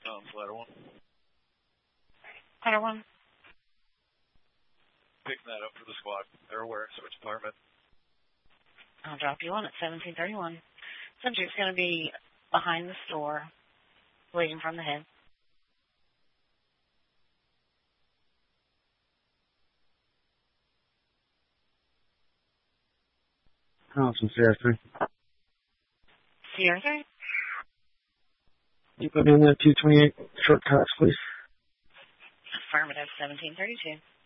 Ladder 1. Ladder 1. Picking that up for the squad. They're aware. Switch department. I'll drop you on at 1731. Subject's going to be behind the store, bleeding from the head. Awesome, CR3. CR3? You put in that 228 short cuts, please. Affirmative, 1732.